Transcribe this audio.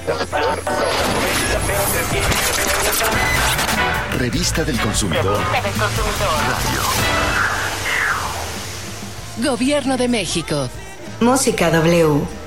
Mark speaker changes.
Speaker 1: Revista del Consumidor. Radio.
Speaker 2: Gobierno de México.
Speaker 3: Música W.